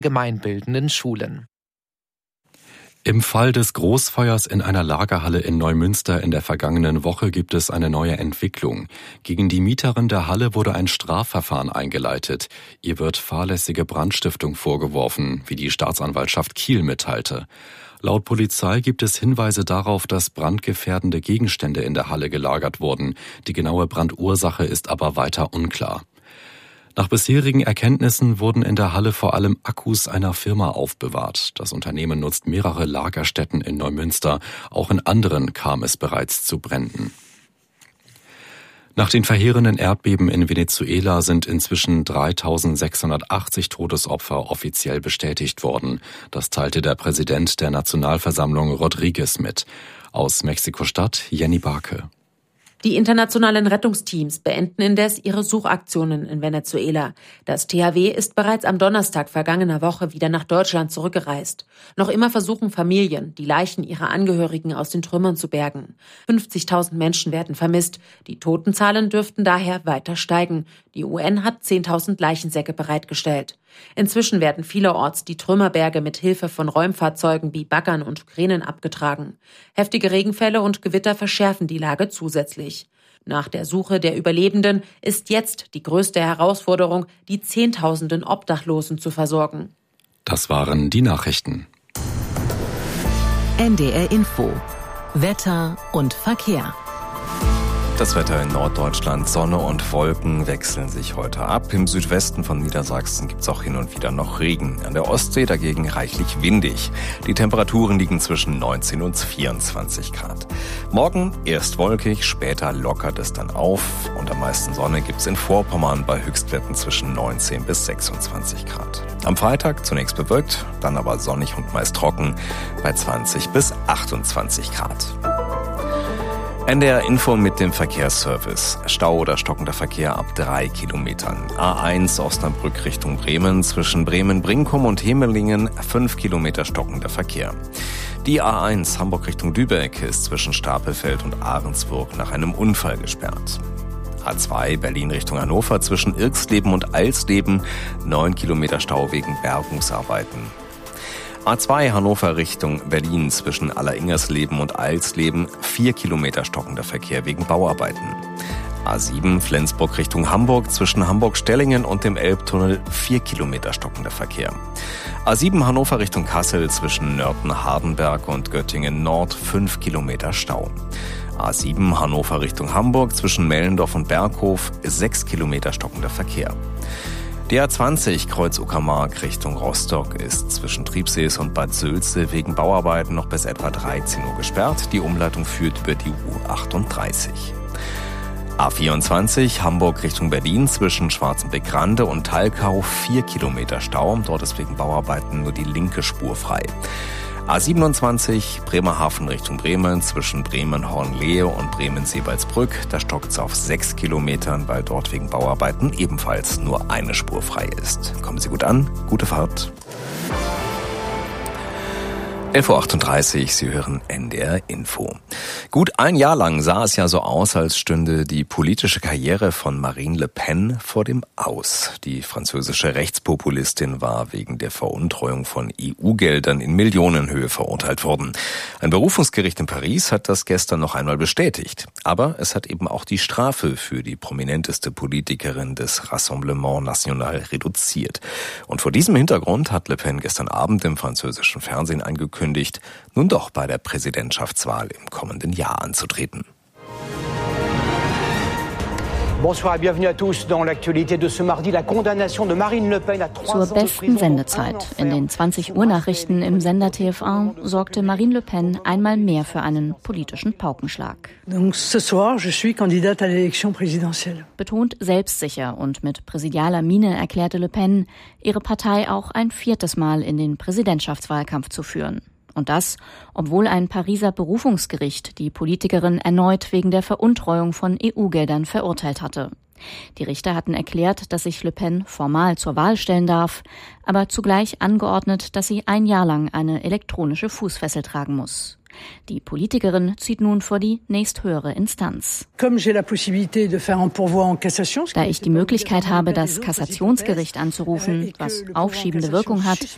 gemeinbildenden Schulen. Im Fall des Großfeuers in einer Lagerhalle in Neumünster in der vergangenen Woche gibt es eine neue Entwicklung. Gegen die Mieterin der Halle wurde ein Strafverfahren eingeleitet. Ihr wird fahrlässige Brandstiftung vorgeworfen, wie die Staatsanwaltschaft Kiel mitteilte. Laut Polizei gibt es Hinweise darauf, dass brandgefährdende Gegenstände in der Halle gelagert wurden. Die genaue Brandursache ist aber weiter unklar. Nach bisherigen Erkenntnissen wurden in der Halle vor allem Akkus einer Firma aufbewahrt. Das Unternehmen nutzt mehrere Lagerstätten in Neumünster. Auch in anderen kam es bereits zu Bränden. Nach den verheerenden Erdbeben in Venezuela sind inzwischen 3.680 Todesopfer offiziell bestätigt worden. Das teilte der Präsident der Nationalversammlung Rodriguez mit. Aus Mexiko-Stadt Jenny Barke. Die internationalen Rettungsteams beenden indes ihre Suchaktionen in Venezuela. Das THW ist bereits am Donnerstag vergangener Woche wieder nach Deutschland zurückgereist. Noch immer versuchen Familien, die Leichen ihrer Angehörigen aus den Trümmern zu bergen. 50.000 Menschen werden vermisst. Die Totenzahlen dürften daher weiter steigen. Die UN hat 10.000 Leichensäcke bereitgestellt. Inzwischen werden vielerorts die Trümmerberge mit Hilfe von Räumfahrzeugen wie Baggern und Kränen abgetragen. Heftige Regenfälle und Gewitter verschärfen die Lage zusätzlich. Nach der Suche der Überlebenden ist jetzt die größte Herausforderung, die Zehntausenden Obdachlosen zu versorgen. Das waren die Nachrichten. NDR Info. Wetter und Verkehr. Das Wetter in Norddeutschland, Sonne und Wolken wechseln sich heute ab. Im Südwesten von Niedersachsen gibt's auch hin und wieder noch Regen. An der Ostsee dagegen reichlich windig. Die Temperaturen liegen zwischen 19 und 24 Grad. Morgen erst wolkig, später lockert es dann auf. Und am meisten Sonne gibt's in Vorpommern bei Höchstwerten zwischen 19 bis 26 Grad. Am Freitag zunächst bewölkt, dann aber sonnig und meist trocken bei 20 bis 28 Grad. NDR Info mit dem Verkehrsservice. Stau oder stockender Verkehr ab 3 Kilometern. A1 Osnabrück Richtung Bremen. Zwischen Bremen-Brinkum und Hemelingen 5 Kilometer stockender Verkehr. Die A1 Hamburg Richtung Lübeck ist zwischen Stapelfeld und Ahrensburg nach einem Unfall gesperrt. A2 Berlin Richtung Hannover zwischen Irxleben und Alsleben 9 Kilometer Stau wegen Bergungsarbeiten. A2 Hannover Richtung Berlin zwischen Alleringers-Leben und Alsleben 4 Kilometer stockender Verkehr wegen Bauarbeiten. A7 Flensburg Richtung Hamburg zwischen Hamburg-Stellingen und dem Elbtunnel 4 Kilometer stockender Verkehr. A7 Hannover Richtung Kassel zwischen Nörten-Hardenberg und Göttingen Nord 5 Kilometer Stau. A7 Hannover Richtung Hamburg zwischen Mellendorf und Berghof 6 Kilometer stockender Verkehr. Die A20 Kreuz Uckermark Richtung Rostock ist zwischen Triebsees und Bad Sülze wegen Bauarbeiten noch bis etwa 13 Uhr gesperrt. Die Umleitung führt über die U38. A24 Hamburg Richtung Berlin zwischen Schwarzenbeck-Rande und Talkau 4 Kilometer Stau. Dort ist wegen Bauarbeiten nur die linke Spur frei. A27 Bremerhaven Richtung Bremen zwischen Bremen-Hornlehe und Bremen-Seebaldsbrück. Da stockt es auf 6 Kilometern, weil dort wegen Bauarbeiten ebenfalls nur eine Spur frei ist. Kommen Sie gut an, gute Fahrt. 11.38 Uhr, Sie hören NDR Info. Gut ein Jahr lang sah es ja so aus, als stünde die politische Karriere von Marine Le Pen vor dem Aus. Die französische Rechtspopulistin war wegen der Veruntreuung von EU-Geldern in Millionenhöhe verurteilt worden. Ein Berufungsgericht in Paris hat das gestern noch einmal bestätigt. Aber es hat eben auch die Strafe für die prominenteste Politikerin des Rassemblement National reduziert. Und vor diesem Hintergrund hat Le Pen gestern Abend im französischen Fernsehen angekündigt, nun doch bei der Präsidentschaftswahl im kommenden Jahr anzutreten. Bonsoir et bienvenue à tous dans l'actualité de ce mardi, la condamnation de Marine Le Pen à 3 Zur ans de besten prison. Sendezeit. In den 20 Uhr Nachrichten im Sender TF1 sorgte Marine Le Pen einmal mehr für einen politischen Paukenschlag. Donc ce soir, je suis candidate à l'élection présidentielle. Betont selbstsicher und mit präsidialer Miene erklärte Le Pen, ihre Partei auch ein 4. Mal in den Präsidentschaftswahlkampf zu führen. Und das, obwohl ein Pariser Berufungsgericht die Politikerin erneut wegen der Veruntreuung von EU-Geldern verurteilt hatte. Die Richter hatten erklärt, dass sich Le Pen formal zur Wahl stellen darf, aber zugleich angeordnet, dass sie ein Jahr lang eine elektronische Fußfessel tragen muss. Die Politikerin zieht nun vor die nächsthöhere Instanz. Da ich die Möglichkeit habe, das Kassationsgericht anzurufen, was aufschiebende Wirkung hat,